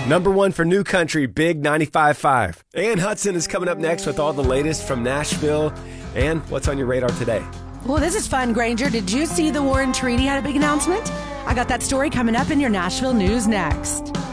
Number one for New Country, Big 95.5. Ann Hudson is coming up next with all the latest from Nashville. And what's on your radar today? Well, this is fun, Granger. Did you see the Warren Treaty had a big announcement? I got that story coming up in your Nashville news next.